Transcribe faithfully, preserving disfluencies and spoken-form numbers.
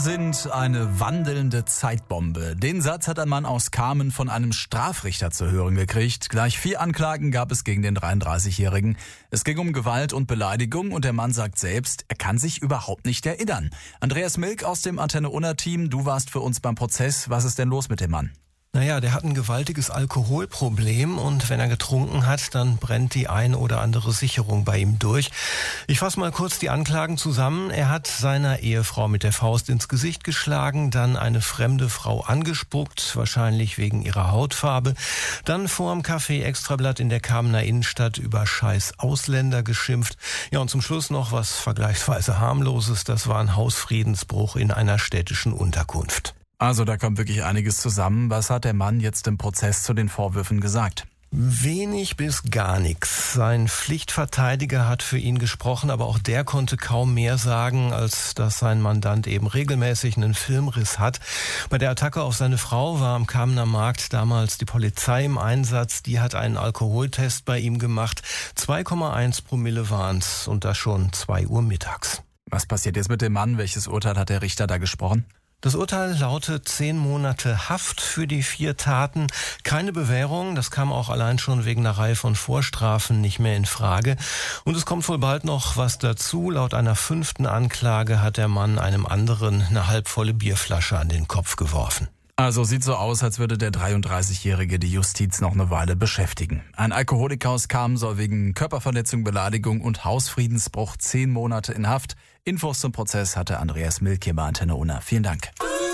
sind eine wandelnde Zeitbombe. Den Satz hat ein Mann aus Kamen von einem Strafrichter zu hören gekriegt. Gleich vier Anklagen gab es gegen den dreiunddreißigjährigen. Es ging um Gewalt und Beleidigung und der Mann sagt selbst, er kann sich überhaupt nicht erinnern. Andreas Milk aus dem Antenne Unna Team, du warst für uns beim Prozess. Was ist denn los mit dem Mann? Naja, der hat ein gewaltiges Alkoholproblem und wenn er getrunken hat, dann brennt die ein oder andere Sicherung bei ihm durch. Ich fasse mal kurz die Anklagen zusammen. Er hat seiner Ehefrau mit der Faust ins Gesicht geschlagen, dann eine fremde Frau angespuckt, wahrscheinlich wegen ihrer Hautfarbe, dann vorm Café Extrablatt in der Kamener Innenstadt über scheiß Ausländer geschimpft. Ja, und zum Schluss noch was vergleichsweise harmloses, das war ein Hausfriedensbruch in einer städtischen Unterkunft. Also da kommt wirklich einiges zusammen. Was hat der Mann jetzt im Prozess zu den Vorwürfen gesagt? Wenig bis gar nichts. Sein Pflichtverteidiger hat für ihn gesprochen, aber auch der konnte kaum mehr sagen, als dass sein Mandant eben regelmäßig einen Filmriss hat. Bei der Attacke auf seine Frau war am Kamener Markt damals die Polizei im Einsatz. Die hat einen Alkoholtest bei ihm gemacht. zwei Komma eins Promille waren's und das schon zwei Uhr mittags. Was passiert jetzt mit dem Mann? Welches Urteil hat der Richter da gesprochen? Das Urteil lautet zehn Monate Haft für die vier Taten. Keine Bewährung, das kam auch allein schon wegen einer Reihe von Vorstrafen nicht mehr in Frage. Und es kommt wohl bald noch was dazu. Laut einer fünften Anklage hat der Mann einem anderen eine halbvolle Bierflasche an den Kopf geworfen. Also sieht so aus, als würde der dreiunddreißigjährige die Justiz noch eine Weile beschäftigen. Ein Alkoholiker aus Kamen soll wegen Körperverletzung, Beleidigung und Hausfriedensbruch zehn Monate in Haft. Infos zum Prozess hatte Andreas Milk hier bei Antenne Unna. Vielen Dank.